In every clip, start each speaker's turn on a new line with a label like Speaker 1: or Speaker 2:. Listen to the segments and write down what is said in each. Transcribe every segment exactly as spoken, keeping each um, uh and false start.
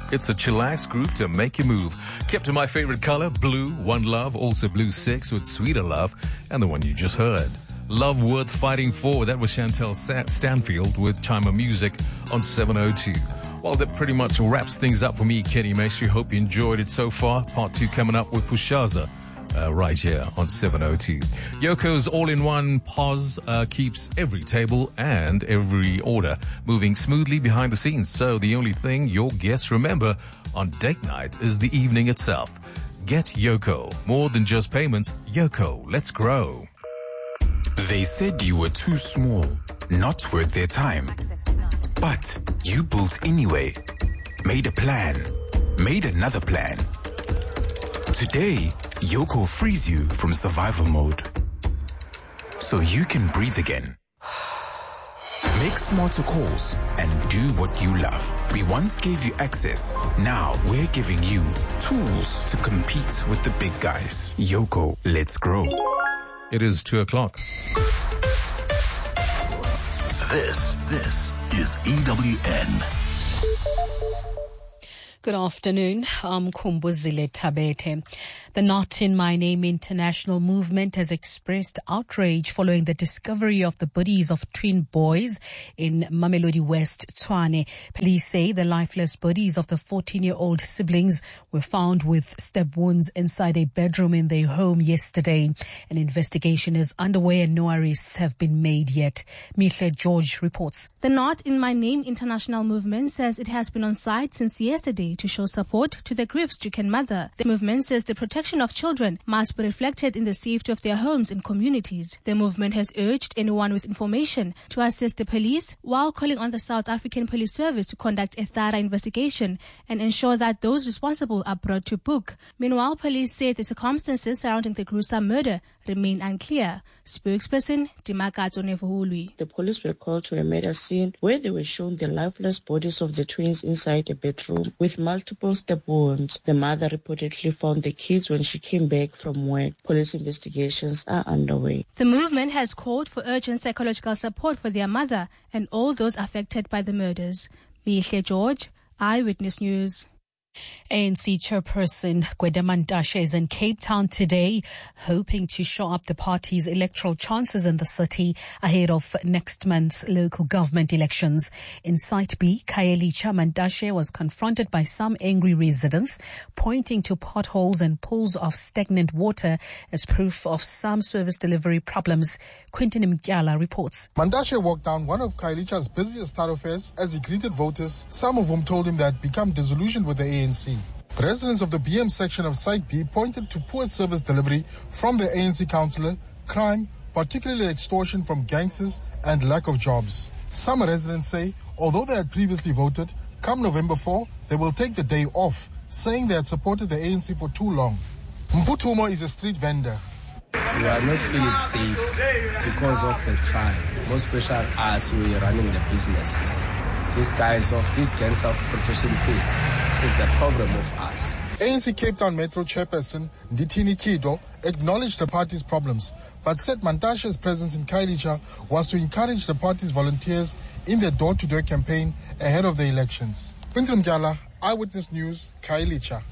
Speaker 1: It's a chillax groove to make you move. Kept in my favorite color, blue, One Love, also Blue Six with Sweeter Love, and the one you just heard, Love Worth Fighting For. That was Chantel Stanfield with Chima Music on seven oh two. Well, that pretty much wraps things up for me, Kenny Maestri. Hope you enjoyed it so far. Part two coming up with Pushaza. Uh, right here on seven oh two. Yoko's all-in-one pause uh, keeps every table and every order moving smoothly behind the scenes. So the only thing your guests remember on date night is the evening itself. Get Yoko. More than just payments. Yoko, let's grow.
Speaker 2: They said you were too small, not worth their time. But you built anyway. Made a plan. Made another plan. Today, Yoko frees you from survival mode, so you can breathe again. Make smarter calls and do what you love. We once gave you access. Now we're giving you tools to compete with the big guys. Yoko, let's grow.
Speaker 1: It is two o'clock.
Speaker 3: This, this is E W N.
Speaker 4: Good afternoon. I'm Kumbuzile Tabete. The Not In My Name International Movement has expressed outrage following the discovery of the bodies of twin boys in Mamelodi West, Tshwane. Police say the lifeless bodies of the fourteen-year-old siblings were found with stab wounds inside a bedroom in their home yesterday. An investigation is underway and no arrests have been made yet. Mihle George reports.
Speaker 5: The Not In My Name International Movement says it has been on site since yesterday to show support to the grief-stricken mother. The movement says the protection of children must be reflected in the safety of their homes and communities. The movement has urged anyone with information to assist the police while calling on the South African Police Service to conduct a thorough investigation and ensure that those responsible are brought to book. Meanwhile, police say the circumstances surrounding the gruesome murder remain unclear. Spokesperson Dimakato Nevuhului.
Speaker 6: The police were called to a murder scene where they were shown the lifeless bodies of the twins inside a bedroom with multiple stab wounds. The mother reportedly found the kids when she came back from work. Police investigations are underway.
Speaker 5: The movement has called for urgent psychological support for their mother and all those affected by the murders. Mihle George, Eyewitness News.
Speaker 4: A N C chairperson Gwede Mantashe is in Cape Town today, hoping to shore up the party's electoral chances in the city ahead of next month's local government elections. In Site B, Khayelitsha, Mantashe was confronted by some angry residents, pointing to potholes and pools of stagnant water as proof of some service delivery problems. Quentin Mkyala reports.
Speaker 7: Mantashe walked down one of Khayelitsha's busiest thoroughfares as he greeted voters, some of whom told him they had become disillusioned with the A N C. Residents of the B M section of Site B pointed to poor service delivery from the A N C councillor, crime, particularly extortion from gangsters, and lack of jobs. Some residents say, although they had previously voted, come November fourth, they will take the day off, saying they had supported the A N C for too long. Mputumo is a street vendor.
Speaker 8: We are not feeling safe because of the crime, more especially as we are running the businesses. These guys of this gangs of protection force is the problem of us.
Speaker 7: A N C Cape Town Metro Chairperson Ndithini Kido acknowledged the party's problems, but said Mantashe's presence in Khayelitsha was to encourage the party's volunteers in their door-to-door campaign ahead of the elections. Quinton Mkyala, Eyewitness News, Khayelitsha.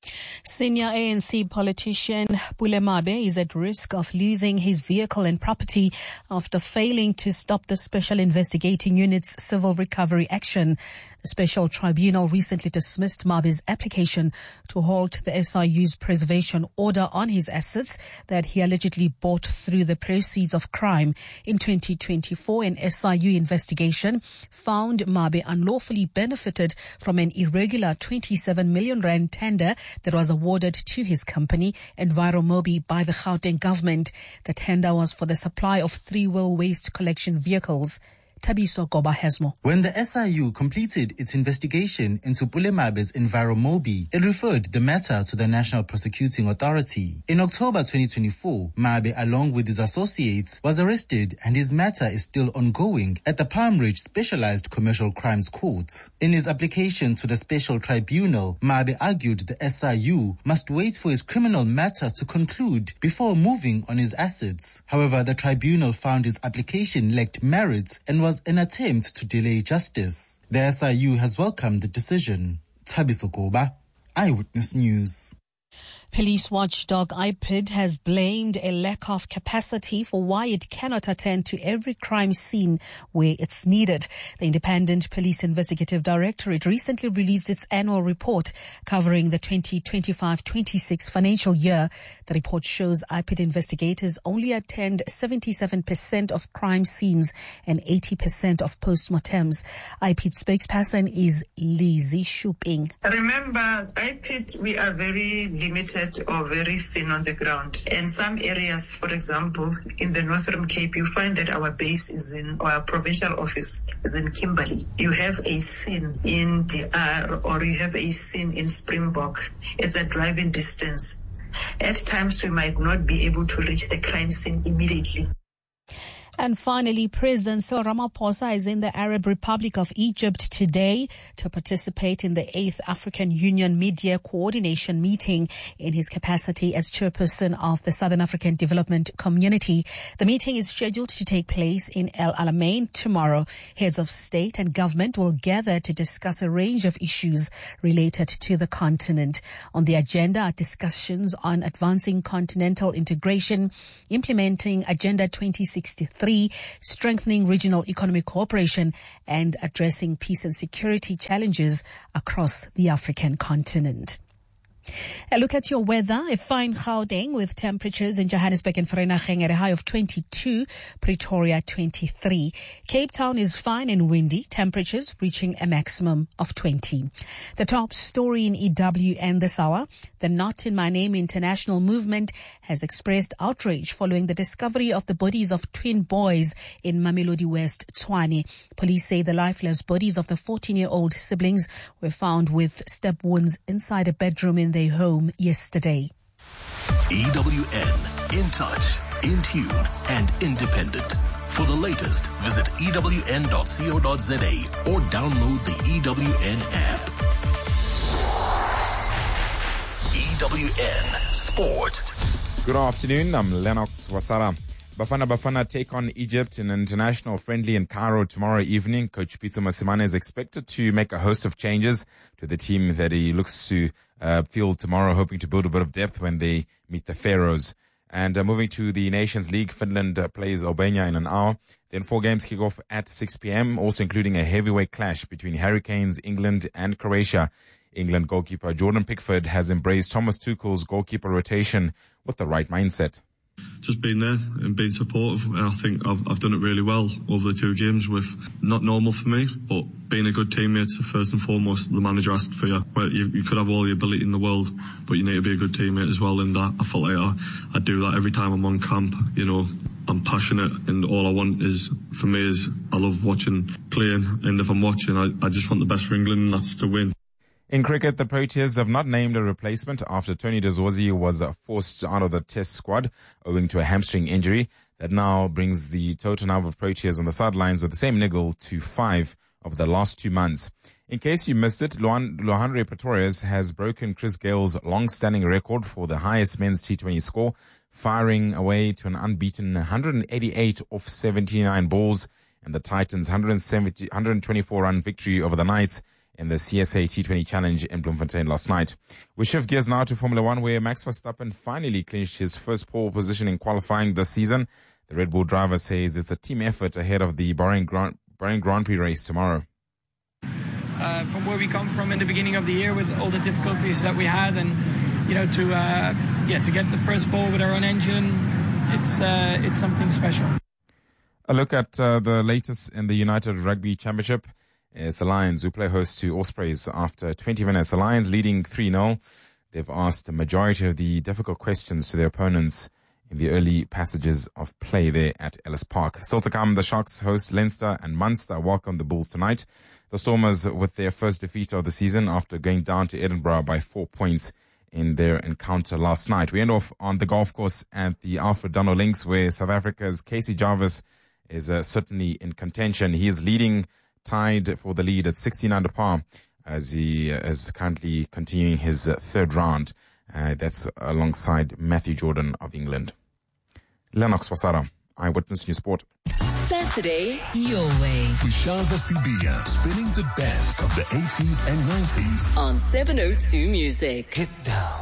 Speaker 4: Senior A N C politician Pule Mabe is at risk of losing his vehicle and property after failing to stop the Special Investigating Unit's civil recovery action. The special tribunal recently dismissed Mabe's application to halt the S I U's preservation order on his assets that he allegedly bought through the proceeds of crime. In twenty twenty-four, an S I U investigation found Mabe unlawfully benefited from an irregular twenty-seven million rand tender that was awarded to his company, Enviromobi, by the Gauteng government. The tender was for the supply of three-wheel waste collection vehicles. Tabiso Goba has more.
Speaker 9: When the S I U completed its investigation into Pule Mabe's Enviromobi, it referred the matter to the National Prosecuting Authority. In October twenty twenty-four, Mabe, along with his associates, was arrested and his matter is still ongoing at the Palm Ridge Specialized Commercial Crimes Court. In his application to the Special Tribunal, Mabe argued the S I U must wait for his criminal matter to conclude before moving on his assets. However, the tribunal found his application lacked merit and was was an attempt to delay justice. The S I U has welcomed the decision. Thabiso Goba, Eyewitness News.
Speaker 4: Police watchdog I P I D has blamed a lack of capacity for why it cannot attend to every crime scene where it's needed. The Independent Police Investigative Directorate recently released its annual report covering the twenty twenty-five twenty-six financial year. The report shows I P I D investigators only attend seventy-seven percent of crime scenes and eighty percent of postmortems. I P I D spokesperson is Lizzie Shuping.
Speaker 10: Remember, I P I D, we are very limited or very thin on the ground. And some areas, for example, in the Northern Cape, you find that our base is in, or our provincial office is in Kimberley. You have a scene in D R or you have a scene in Springbok. It's a driving distance. At times, we might not be able to reach the crime scene immediately.
Speaker 4: And finally, President Cyril Ramaphosa is in the Arab Republic of Egypt today to participate in the eighth African Union Media Coordination meeting in his capacity as chairperson of the Southern African Development Community. The meeting is scheduled to take place in El Alamein tomorrow. Heads of state and government will gather to discuss a range of issues related to the continent. On the agenda are discussions on advancing continental integration, implementing Agenda twenty sixty-three, strengthening regional economic cooperation, and addressing peace and security challenges across the African continent. A look at your weather. A fine Gauteng with temperatures in Johannesburg and Vereeniging at a high of twenty-two, Pretoria twenty-three. Cape Town is fine and windy, temperatures reaching a maximum of twenty. The top story in E W N this hour. The Not in My Name International Movement has expressed outrage following the discovery of the bodies of twin boys in Mamelodi West, Tshwane. Police say the lifeless bodies of the fourteen-year-old siblings were found with stab wounds inside a bedroom in their home yesterday.
Speaker 3: E W N, in touch, in tune, and independent. For the latest, visit E W N dot co dot za or download the E W N app. E W N Sport.
Speaker 11: Good afternoon, I'm Lennox Wasara. Bafana Bafana take on Egypt in an international friendly in Cairo tomorrow evening. Coach Pitso Mosimane is expected to make a host of changes to the team that he looks to uh, field tomorrow, hoping to build a bit of depth when they meet the Pharaohs. And uh, moving to the Nations League, Finland uh, plays Albania in an hour. Then four games kick off at six p.m., also including a heavyweight clash between Hurricanes, England and Croatia. England goalkeeper Jordan Pickford has embraced Thomas Tuchel's goalkeeper rotation with the right mindset.
Speaker 12: Just being there and being supportive, and I think I've I've done it really well over the two games. With not normal for me, but being a good teammate, first and foremost, the manager asked for you. Well, you, you could have all the ability in the world, but you need to be a good teammate as well. And I, I felt like I, I do that every time I'm on camp. You know, I'm passionate, and all I want is for me is I love watching playing, and if I'm watching, I, I just want the best for England, and that's to win.
Speaker 11: In cricket, the Proteas have not named a replacement after Tony de Zorzi was forced out of the Test squad owing to a hamstring injury. That now brings the total number of Proteas on the sidelines with the same niggle to five over the last two months. In case you missed it, Lohandre Pretorius has broken Chris Gale's long-standing record for the highest men's T twenty score, firing away to an unbeaten one hundred eighty-eight off seventy-nine balls, and the Titans' one hundred twenty-four run victory over the Knights in the C S A T twenty Challenge in Bloemfontein last night. We shift gears now to Formula One, where Max Verstappen finally clinched his first pole position in qualifying this season. The Red Bull driver says it's a team effort ahead of the Bahrain Grand, Bahrain Grand Prix race tomorrow.
Speaker 13: Uh, from where we come from in the beginning of the year with all the difficulties that we had, and you know, to uh, yeah, to get the first pole with our own engine, it's uh, it's something special.
Speaker 11: A look at uh, the latest in the United Rugby Championship. It's the Lions who play host to Ospreys after twenty minutes. The Lions leading three nil. They've asked the majority of the difficult questions to their opponents in the early passages of play there at Ellis Park. Still to come, the Sharks host Leinster and Munster welcome the Bulls tonight. The Stormers with their first defeat of the season after going down to Edinburgh by four points in their encounter last night. We end off on the golf course at the Alfred Dunno Links, where South Africa's Casey Jarvis is uh, certainly in contention. He is leading tied for the lead at sixteen under par as he uh, is currently continuing his uh, third round. Uh, that's alongside Matthew Jordan of England. Lennox Wasara, Eyewitness News Sport.
Speaker 14: Saturday your way.
Speaker 3: With Shaza Sibia spinning the best of the eighties and nineties
Speaker 14: on seven oh two Music.
Speaker 3: Get down.